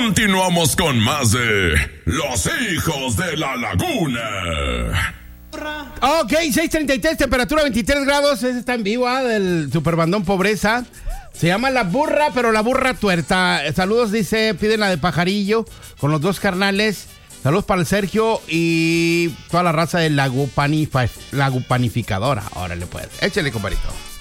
Continuamos con más de Los Hijos de la Laguna. Ok, 6:33, temperatura 23 grados. Ese está en vivo, del Superbandón Pobreza. Se llama La Burra, pero la burra tuerta. Saludos, dice, piden la de Pajarillo con los dos carnales. Saludos para el Sergio y toda la raza de Lagupanificadora. Órale, pues, échale, compadrito.